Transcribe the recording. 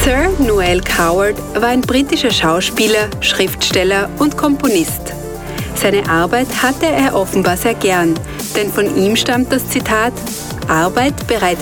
Sir Noel Coward war ein britischer Schauspieler, Schriftsteller und Komponist. Seine Arbeit hatte er offenbar sehr gern, denn von ihm stammt das Zitat: Arbeit bereitet